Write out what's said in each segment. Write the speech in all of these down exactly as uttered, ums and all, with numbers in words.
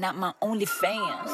not my only fans.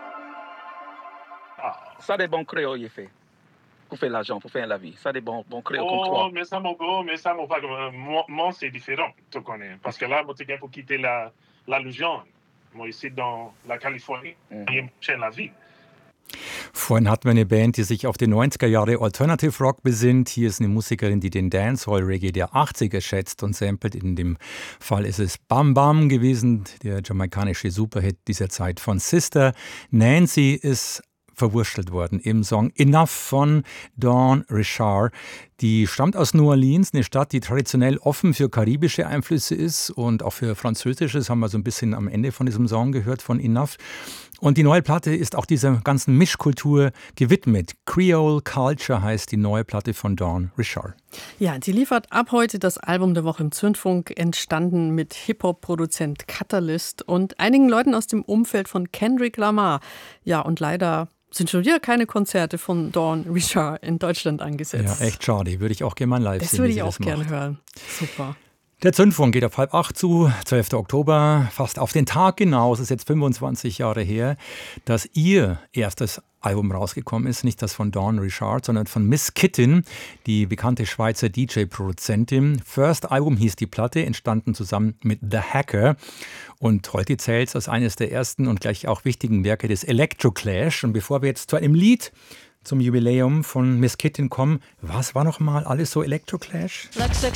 Ah, ça des bons créoles, il fait. Pour faire l'argent, pour faire la vie. Ça des bons, bons créoles comme Oh, toi. mais ça, mon gars, mais ça, mon pas. Moi, moi, c'est différent, tu connais. Parce que là, moi, tu pour quitter la, la Louisiane. Moi, ici, dans la Californie, Mhm. il y a la vie. Vorhin hatten wir eine Band, die sich auf die neunziger Jahre Alternative Rock besinnt. Hier ist eine Musikerin, die den Dancehall Reggae der achtziger schätzt und samplet. In dem Fall ist es Bam Bam gewesen, der jamaikanische Superhit dieser Zeit von Sister. Nancy ist verwurschtelt worden im Song Enough von Dawn Richard. Die stammt aus New Orleans, eine Stadt, die traditionell offen für karibische Einflüsse ist und auch für französisches, haben wir so ein bisschen am Ende von diesem Song gehört, von Enough. Und die neue Platte ist auch dieser ganzen Mischkultur gewidmet. Creole Culture heißt die neue Platte von Dawn Richard. Ja, die liefert ab heute das Album der Woche im Zündfunk, entstanden mit Hip-Hop-Produzent Catalyst und einigen Leuten aus dem Umfeld von Kendrick Lamar. Ja, und leider sind schon wieder keine Konzerte von Dawn Richard in Deutschland angesetzt. Ja, echt schade. Würde ich auch gerne mal live Das sehen. würde wie ich sie auch das gerne macht. hören. Super. Der Zündfunk geht auf halb acht zu, zwölfter Oktober, fast auf den Tag genau. Es ist jetzt fünfundzwanzig Jahre her, dass ihr erstes Album rausgekommen ist. Nicht das von Dawn Richard, sondern von Miss Kittin, die bekannte Schweizer D J-Produzentin. First Album hieß die Platte, entstanden zusammen mit The Hacker. Und heute zählt es als eines der ersten und gleich auch wichtigen Werke des Electroclash. Und bevor wir jetzt zu einem Lied zum Jubiläum von Miss Kittin kommen, was war noch mal alles so Electroclash?